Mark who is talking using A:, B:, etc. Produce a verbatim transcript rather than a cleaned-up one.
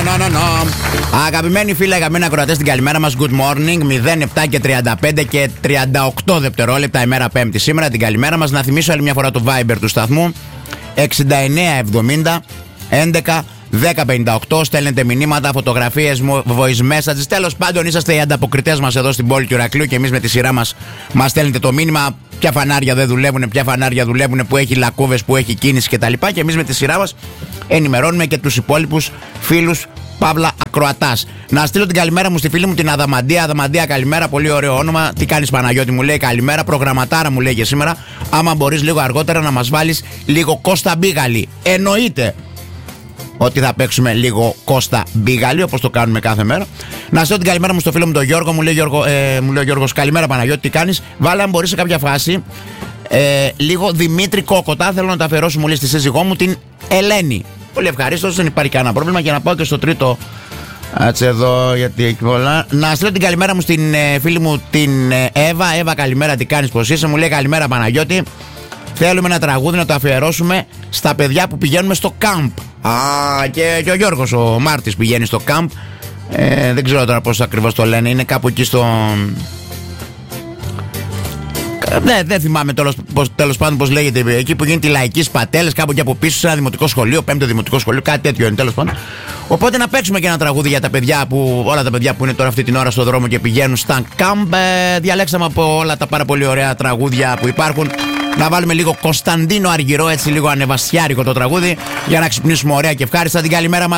A: Αγαπημένοι φίλοι, αγαπημένοι ακροατές, την καλημέρα μας. Good morning. μηδέν επτά και τριάντα πέντε και τριάντα οκτώ δευτερόλεπτα, ημέρα Πέμπτη σήμερα. Την καλημέρα μας. Να θυμίσω άλλη μια φορά το Viber του σταθμού εξήντα εννέα εβδομήντα έντεκα δέκα πενήντα οκτώ. Στέλνετε μηνύματα, φωτογραφίες, voice messages. Τέλος πάντων, είσαστε οι ανταποκριτές μας εδώ στην πόλη του Ηρακλείου και εμείς με τη σειρά μας μας στέλνετε το μήνυμα. Ποια φανάρια δεν δουλεύουν, ποια φανάρια δουλεύουν, που έχει λακκούβες, που έχει κίνηση κτλ. Και εμείς με τη σειρά μας ενημερώνουμε και τους υπόλοιπους φίλους παύλα ακροατάς. Να στείλω την καλημέρα μου στη φίλη μου την Αδαμαντία. Αδαμαντία, καλημέρα, πολύ ωραίο όνομα. Τι κάνεις, Παναγιώτη, μου λέει καλημέρα. Προγραμματάρα μου λέει και σήμερα. Άμα μπορείς λίγο αργότερα να μας βάλεις λίγο Κώστα Μπίγαλη. Εννοείται ότι θα παίξουμε λίγο Κώστα Μπίγαλη, όπως το κάνουμε κάθε μέρα. Να στείλω την καλημέρα μου στο φίλο μου τον Γιώργο. Μου λέει, Γιώργο, ε, μου λέει ο Γιώργος, καλημέρα Παναγιώτη, τι κάνεις. Βάλε αν μπορείς σε κάποια φάση ε, λίγο Δημήτρη Κόκοτα. Θέλω να τα αφιερώσω, μου λέει, στη σύζυγό μου την Ελένη. Πολύ ευχαρίστω, δεν υπάρχει κανένα πρόβλημα. Για να πάω και στο τρίτο. Κάτσε εδώ, γιατί έχει πολλά. Να στείλω την καλημέρα μου στην ε, φίλη μου την ε, Εύα. Εύα, καλημέρα, τι κάνεις, πώς είσαι. Μου λέει καλημέρα Παναγιώτη. Θέλουμε ένα τραγούδι να το αφιερώσουμε στα παιδιά που πηγαίνουμε στο κάμπ. Α, και, και ο Γιώργος ο Μάρτης πηγαίνει στο κάμπ. Ε, δεν ξέρω τώρα πώς ακριβώς το λένε. Είναι κάπου εκεί στο... Ναι, δεν θυμάμαι τέλος, πώς, τέλος πάντων πώς λέγεται. Εκεί που γίνεται η Λαϊκή Πατέλες, κάπου εκεί από πίσω σε ένα δημοτικό σχολείο, πέμπτο δημοτικό σχολείο, κάτι τέτοιο είναι τέλος πάντων. Οπότε να παίξουμε και ένα τραγούδι για τα παιδιά που, όλα τα παιδιά που είναι τώρα αυτή την ώρα στο δρόμο και πηγαίνουν στα κάμπ. Ε, διαλέξαμε από όλα τα πάρα πολύ ωραία τραγούδια που υπάρχουν. Να βάλουμε λίγο Κωνσταντίνο Αργυρό, έτσι λίγο ανεβασιάρικο το τραγούδι, για να ξυπνήσουμε ωραία και ευχάριστα. Την καλημέρα μας.